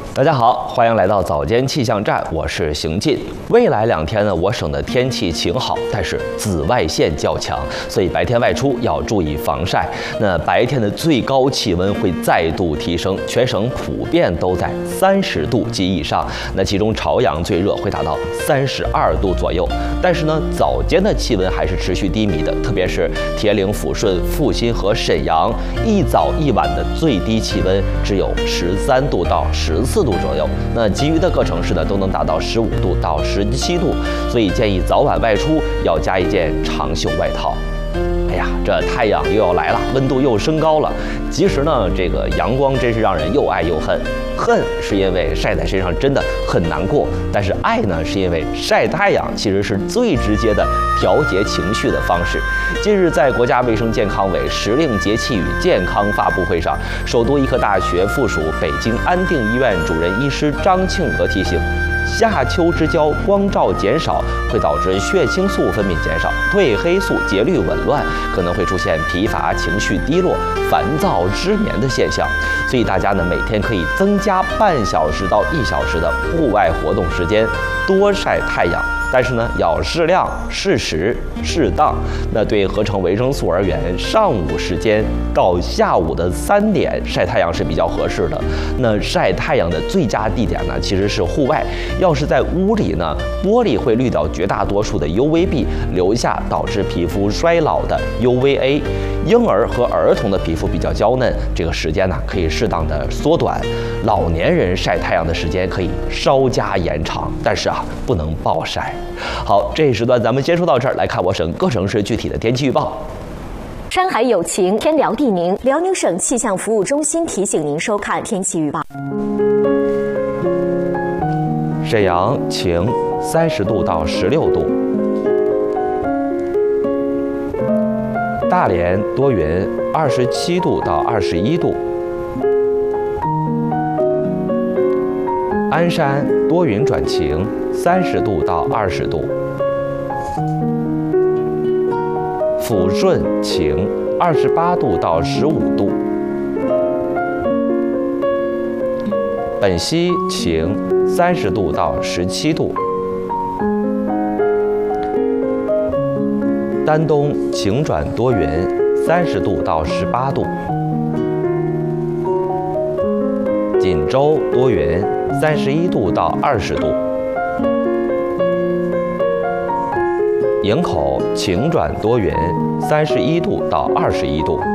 大家好，欢迎来到早间气象站，我是邢进。未来2天呢，我省的天气晴好，但是紫外线较强，所以白天外出要注意防晒。那白天的最高气温会再度提升，全省普遍都在30度及以上。那其中朝阳最热，会达到32度左右。但是呢，早间的气温还是持续低迷的，特别是铁岭、抚顺、阜新和沈阳，一早一晚的最低气温只有13度到14度左右。那其余的各城市呢，都能达到15度到17度，所以建议早晚外出要加一件长袖外套。哎呀，这太阳又要来了，温度又升高了。其实呢，这个阳光真是让人又爱又恨。恨是因为晒在身上真的很难过，但是爱呢，是因为晒太阳其实是最直接的调节情绪的方式。近日，在国家卫生健康委时令节气与健康发布会上，首都医科大学附属北京安定医院主任医师张庆娥提醒，夏秋之交光照减少，会导致血清素分泌减少，褪黑素节律紊乱，可能会出现疲乏、情绪低落、烦躁、失眠的现象。所以大家呢，每天可以增加半小时到1小时的户外活动时间，多晒太阳。但是呢，要适量、适时、适当。那对合成维生素而言，上午时间到下午的3点晒太阳是比较合适的。那晒太阳的最佳地点呢，其实是户外。要是在屋里呢，玻璃会滤掉绝大多数的 UVB， 留下导致皮肤衰老的 UVA。婴儿和儿童的皮肤比较娇嫩，这个时间呢可以适当的缩短。老年人晒太阳的时间可以稍加延长，但是不能暴晒。好，这一时段咱们先说到这儿，来看我省各城市具体的天气预报。 山海有晴，天辽地宁。辽宁省气象服务中心提醒您收看天气预报。 沈阳晴，30度到16度。大连多云，27度到21度。鞍山多云转晴，30度到20度。抚顺晴，28度到15度。本溪晴，30度到17度。丹东晴转多云，30度到18度。锦州多云，31度到20度。营口晴转多云，31度到21度。